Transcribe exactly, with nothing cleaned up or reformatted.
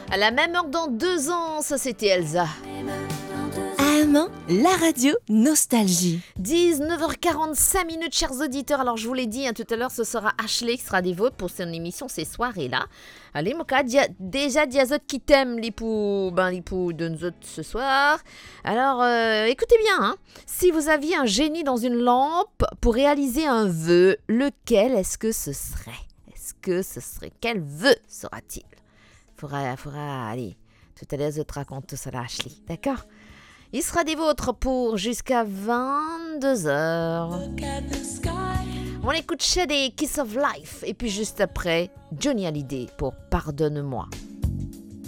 À la même heure dans deux ans, ça c'était Elsa. Amant, la radio Nostalgie. dix-neuf heures quarante-cinq minutes, chers auditeurs. Alors je vous l'ai dit hein, tout à l'heure, ce sera Ashley qui sera des vôtres pour son émission ces soirées-là. Allez, mon cas, dia, déjà Diazot qui t'aime l'ipou, ben l'ipou de nous autres ce soir. Alors euh, écoutez bien, hein. Si vous aviez un génie dans une lampe pour réaliser un vœu, lequel est-ce que ce serait? Est-ce que ce serait? Quel vœu sera-t-il? Faudra, faudra, allez, tout à l'heure je te raconte tout ça là, Ashley, d'accord? Il sera des vôtres pour jusqu'à vingt-deux heures. On écoute Shady, Kiss of Life. Et puis juste après, Johnny Hallyday pour Pardonne-moi.